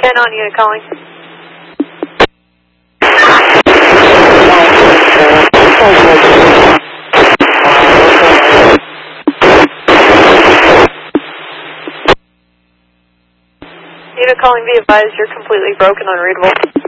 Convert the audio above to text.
10 on unit calling. Unit calling, be advised you're completely broken, unreadable.